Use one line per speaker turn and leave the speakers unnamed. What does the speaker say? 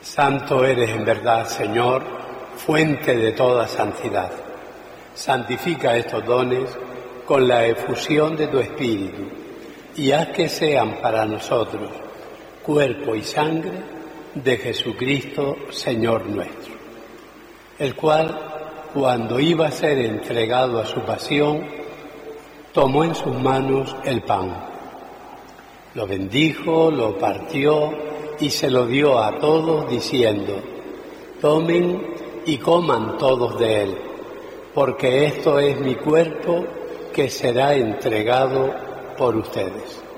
Santo eres en verdad, Señor, fuente de toda santidad. Santifica estos dones con la efusión de tu Espíritu y haz que sean para nosotros cuerpo y sangre de Jesucristo, Señor nuestro, el cual, cuando iba a ser entregado a su pasión, tomó en sus manos el pan, lo bendijo, lo partió y se lo dio a todos diciendo: tomen y coman todos de él, porque esto es mi cuerpo que será entregado por ustedes.